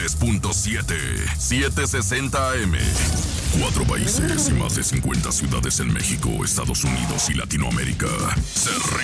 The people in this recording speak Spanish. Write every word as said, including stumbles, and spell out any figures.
tres punto siete, setecientos sesenta A M. Cuatro países y más de cincuenta ciudades en México, Estados Unidos y Latinoamérica. Se